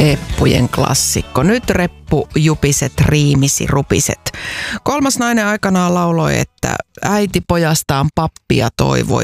Eppujen klassikko. Nyt reppu jupiset riimisi rupiset. Kolmas nainen aikanaan lauloi, että äiti pojastaan pappia toivoi.